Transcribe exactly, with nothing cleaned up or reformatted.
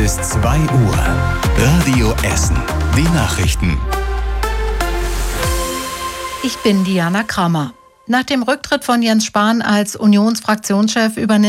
bis zwei Uhr. Radio Essen. Die Nachrichten. Ich bin Diana Krammer. Nach dem Rücktritt von Jens Spahn als Unionsfraktionschef übernimmt